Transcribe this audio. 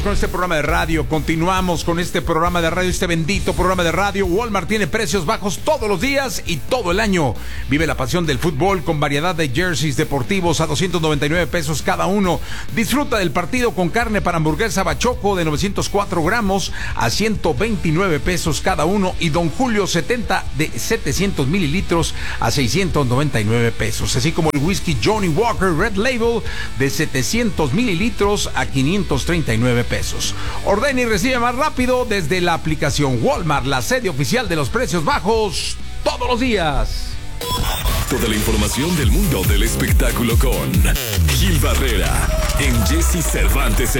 Con este programa de radio, continuamos con este programa de radio, este bendito programa de radio. Walmart tiene precios bajos todos los días y todo el año. Vive la pasión del fútbol con variedad de jerseys deportivos a 299 pesos cada uno. Disfruta del partido con carne para hamburguesa Bachoco de 904 gramos a 129 pesos cada uno. Y Don Julio 70 de 700 mililitros a 699 pesos. Así como el whisky Johnny Walker Red Label de 700 mililitros a 539 pesos. Ordena y recibe más rápido desde la aplicación Walmart, la sede oficial de los precios bajos todos los días. Toda la información del mundo del espectáculo con Gil Barrera en Jesse Cervantes.